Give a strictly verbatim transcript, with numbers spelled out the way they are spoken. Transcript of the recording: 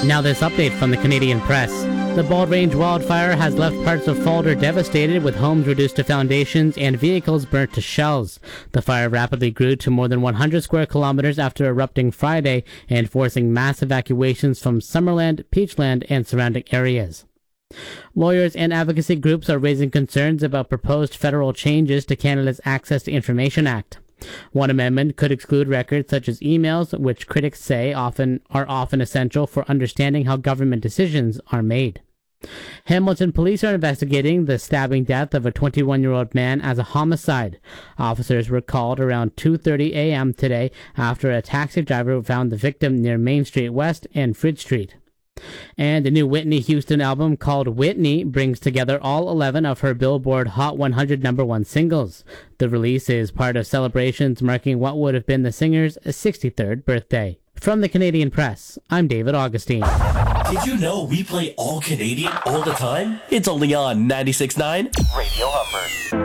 Now this update from the Canadian Press. The Bald Range wildfire has left parts of Falder devastated, with homes reduced to foundations and vehicles burnt to shells. The fire rapidly grew to more than one hundred square kilometers after erupting Friday and forcing mass evacuations from Summerland, Peachland, and surrounding areas. Lawyers and advocacy groups are raising concerns about proposed federal changes to Canada's Access to Information Act. One amendment could exclude records such as emails, which critics say often are often essential for understanding how government decisions are made. Hamilton police are investigating the stabbing death of a twenty-one-year-old man as a homicide. Officers were called around two thirty a.m. today after a taxi driver found the victim near Main Street West and Fridge Street. And the new Whitney Houston album called Whitney brings together all eleven of her Billboard Hot one hundred number one singles. The release is part of celebrations marking what would have been the singer's sixty-third birthday. From the Canadian Press, I'm David Augustine. Did you know we play all Canadian all the time? It's only on ninety-six point nine Radio Humber.